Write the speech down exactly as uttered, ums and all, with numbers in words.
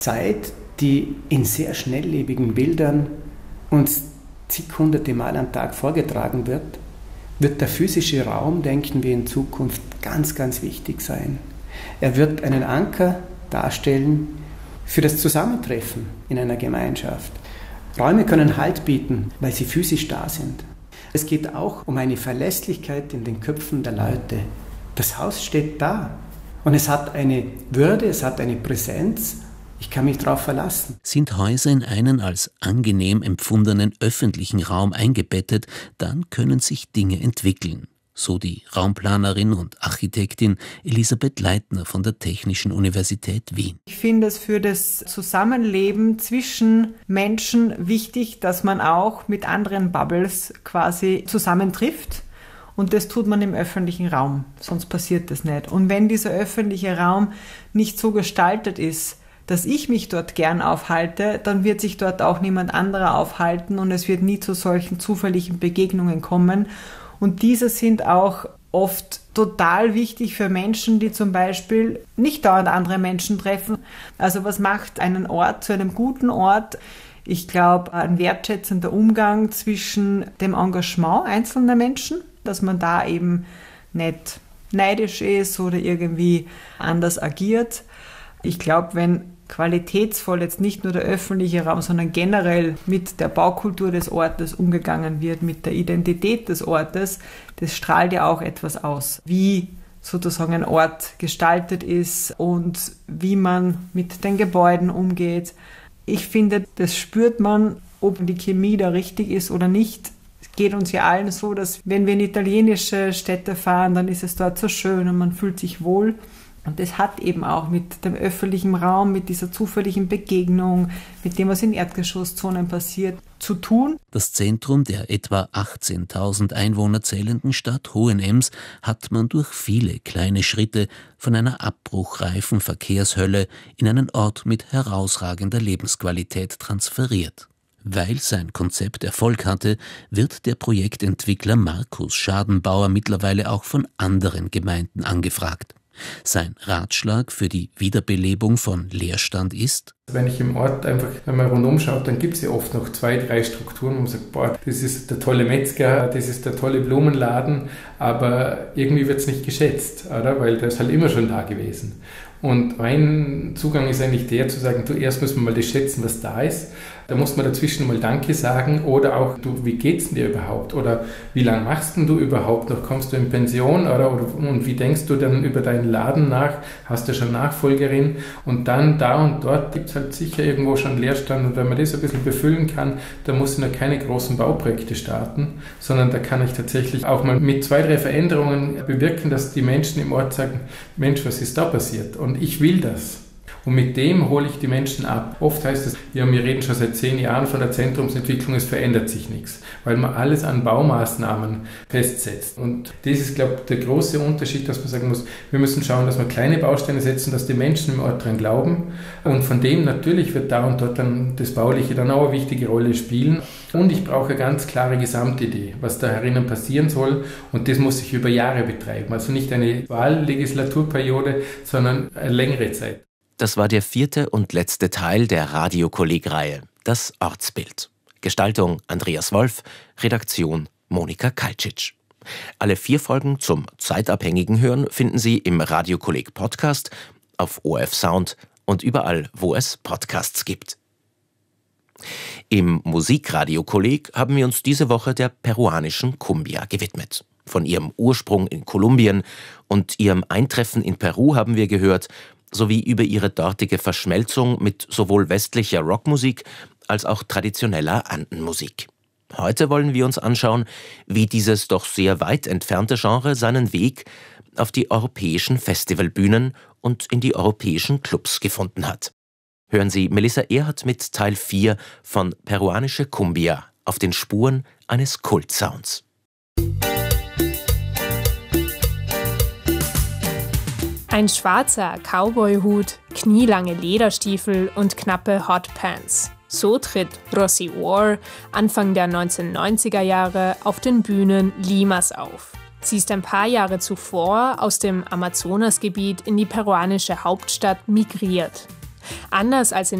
Zeit, die in sehr schnelllebigen Bildern uns zig hunderte Mal am Tag vorgetragen wird, wird der physische Raum, denken wir in Zukunft, ganz, ganz wichtig sein. Er wird einen Anker darstellen für das Zusammentreffen in einer Gemeinschaft. Räume können Halt bieten, weil sie physisch da sind. Es geht auch um eine Verlässlichkeit in den Köpfen der Leute. Das Haus steht da und es hat eine Würde, es hat eine Präsenz. Ich kann mich darauf verlassen. Sind Häuser in einen als angenehm empfundenen öffentlichen Raum eingebettet, dann können sich Dinge entwickeln. So die Raumplanerin und Architektin Elisabeth Leitner von der Technischen Universität Wien. Ich finde es für das Zusammenleben zwischen Menschen wichtig, dass man auch mit anderen Bubbles quasi zusammentrifft. Und das tut man im öffentlichen Raum, sonst passiert das nicht. Und wenn dieser öffentliche Raum nicht so gestaltet ist, dass ich mich dort gern aufhalte, dann wird sich dort auch niemand anderer aufhalten und es wird nie zu solchen zufälligen Begegnungen kommen. Und diese sind auch oft total wichtig für Menschen, die zum Beispiel nicht dauernd andere Menschen treffen. Also was macht einen Ort zu einem guten Ort? Ich glaube, ein wertschätzender Umgang zwischen dem Engagement einzelner Menschen, dass man da eben nicht neidisch ist oder irgendwie anders agiert. Ich glaube, wenn qualitätsvoll jetzt nicht nur der öffentliche Raum, sondern generell mit der Baukultur des Ortes umgegangen wird, mit der Identität des Ortes, das strahlt ja auch etwas aus, wie sozusagen ein Ort gestaltet ist und wie man mit den Gebäuden umgeht. Ich finde, das spürt man, ob die Chemie da richtig ist oder nicht. Es geht uns ja allen so, dass wenn wir in italienische Städte fahren, dann ist es dort so schön und man fühlt sich wohl. Und das hat eben auch mit dem öffentlichen Raum, mit dieser zufälligen Begegnung, mit dem, was in Erdgeschosszonen passiert, zu tun. Das Zentrum der etwa achtzehntausend Einwohner zählenden Stadt Hohenems hat man durch viele kleine Schritte von einer abbruchreifen Verkehrshölle in einen Ort mit herausragender Lebensqualität transferiert. Weil sein Konzept Erfolg hatte, wird der Projektentwickler Markus Schadenbauer mittlerweile auch von anderen Gemeinden angefragt. Sein Ratschlag für die Wiederbelebung von Leerstand ist: Wenn ich im Ort einfach einmal rundum schaue, dann gibt es ja oft noch zwei, drei Strukturen, wo man sagt, boah, das ist der tolle Metzger, das ist der tolle Blumenladen, aber irgendwie wird es nicht geschätzt, oder? Weil der ist halt immer schon da gewesen. Und mein Zugang ist eigentlich der, zu sagen, du, erst müssen wir mal das schätzen, was da ist. Da muss man dazwischen mal Danke sagen oder auch, du, wie geht's denn dir überhaupt? Oder wie lange machst denn du überhaupt noch? Kommst du in Pension? Oder, oder und wie denkst du dann über deinen Laden nach? Hast du schon Nachfolgerin? Und dann da und dort gibt es halt sicher irgendwo schon Leerstand. Und wenn man das ein bisschen befüllen kann, dann muss ich noch keine großen Bauprojekte starten, sondern da kann ich tatsächlich auch mal mit zwei, drei Veränderungen bewirken, dass die Menschen im Ort sagen, Mensch, was ist da passiert? Und ich will das. Und mit dem hole ich die Menschen ab. Oft heißt es, ja, wir reden schon seit zehn Jahren von der Zentrumsentwicklung, es verändert sich nichts, weil man alles an Baumaßnahmen festsetzt. Und das ist, glaube ich, der große Unterschied, dass man sagen muss, wir müssen schauen, dass wir kleine Bausteine setzen, dass die Menschen im Ort dran glauben. Und von dem natürlich wird da und dort dann das Bauliche dann auch eine wichtige Rolle spielen. Und ich brauche eine ganz klare Gesamtidee, was da herinnen passieren soll. Und das muss ich über Jahre betreiben. Also nicht eine Wahllegislaturperiode, sondern eine längere Zeit. Das war der vierte und letzte Teil der Radiokolleg-Reihe, das Ortsbild. Gestaltung Andreas Wolf, Redaktion Monika Kaltschitsch. Alle vier Folgen zum zeitabhängigen Hören finden Sie im Radiokolleg-Podcast, auf O R F Sound und überall, wo es Podcasts gibt. Im Musikradiokolleg haben wir uns diese Woche der peruanischen Cumbia gewidmet. Von ihrem Ursprung in Kolumbien und ihrem Eintreffen in Peru haben wir gehört, sowie über ihre dortige Verschmelzung mit sowohl westlicher Rockmusik als auch traditioneller Andenmusik. Heute wollen wir uns anschauen, wie dieses doch sehr weit entfernte Genre seinen Weg auf die europäischen Festivalbühnen und in die europäischen Clubs gefunden hat. Hören Sie Melissa Erhardt mit Teil vier von Peruanische Cumbia auf den Spuren eines Kultsounds. Ein schwarzer Cowboyhut, knielange Lederstiefel und knappe Hotpants. So tritt Rosy War Anfang der neunzehnhundertneunziger Jahre auf den Bühnen Limas auf. Sie ist ein paar Jahre zuvor aus dem Amazonasgebiet in die peruanische Hauptstadt migriert. Anders als in